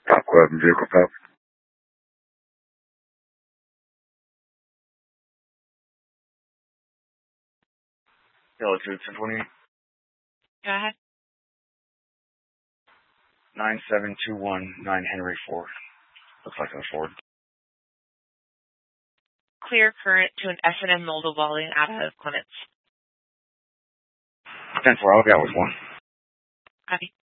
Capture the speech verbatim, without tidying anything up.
Top eleven vehicle top. Yellow two, ten twenty-eight. Go ahead. nine seven two one nine Henry Ford. Looks like a Ford. Clear current to an S and M Moldova volume out of Clements. ten four, I'll get with one. Copy.